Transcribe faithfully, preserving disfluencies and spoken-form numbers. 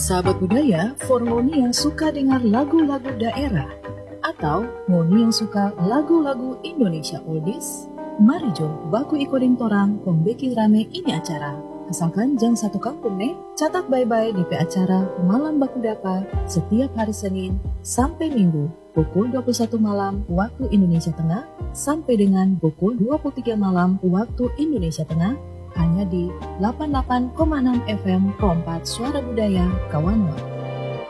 Sahabat budaya, for ngoni yang suka dengar lagu-lagu daerah atau ngoni yang suka lagu-lagu Indonesia oldies, mari jom baku ikutin torang kong beki rame ini acara. Asalkan jang satu kampung nih, catat bye-bye di P acara Malam Baku Dapa setiap hari Senin sampai Minggu pukul dua puluh satu malam waktu Indonesia Tengah sampai dengan pukul dua puluh tiga malam waktu Indonesia Tengah hanya di delapan puluh delapan koma enam F M Kompas Suara Budaya Kawanwa.